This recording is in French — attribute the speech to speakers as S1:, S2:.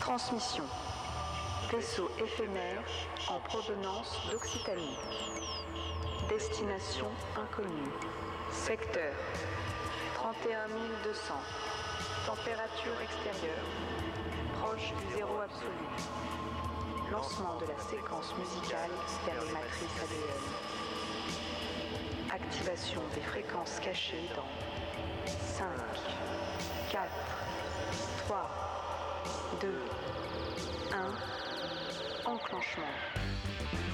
S1: Transmission. Vaisseau éphémère en provenance d'Occitanie. Destination inconnue. Secteur 31 200. Température extérieure proche du zéro absolu. Lancement de la séquence musicale vers les matrices ADN. Activation des fréquences cachées dans 5, 4, 3, 2, 1. Enclenchement.